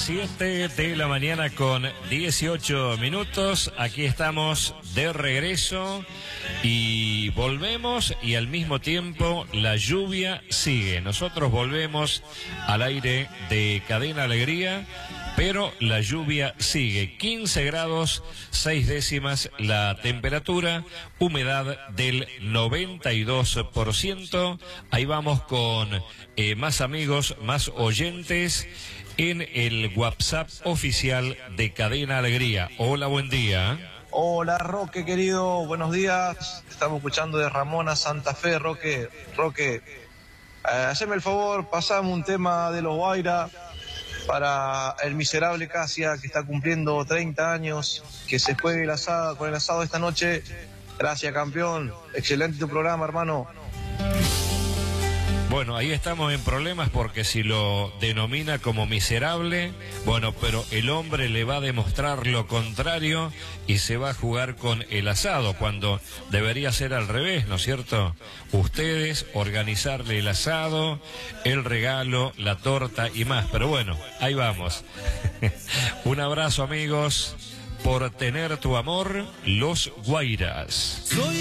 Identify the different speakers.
Speaker 1: 7 de la mañana con 18 minutos. Aquí estamos de regreso y volvemos, y al mismo tiempo la lluvia sigue. Nosotros volvemos al aire de Cadena Alegría, pero la lluvia sigue. 15 grados 6 décimas la temperatura, humedad del 92%. Ahí vamos con más amigos, más oyentes en el WhatsApp oficial de Cadena Alegría. Hola, buen día.
Speaker 2: Hola, Roque, querido, buenos días. Estamos escuchando de Ramón a Santa Fe. Roque, haceme el favor, pasame un tema de los Guaira para el miserable Casia, que está cumpliendo 30 años, que se juegue con el asado esta noche. Gracias, campeón. Excelente tu programa, hermano.
Speaker 1: Bueno, ahí estamos en problemas porque si lo denomina como miserable, bueno, pero el hombre le va a demostrar lo contrario y se va a jugar con el asado, cuando debería ser al revés, ¿no es cierto? Ustedes organizarle el asado, el regalo, la torta y más, pero bueno, ahí vamos. Un abrazo, amigos, por tener tu amor, los Guairas.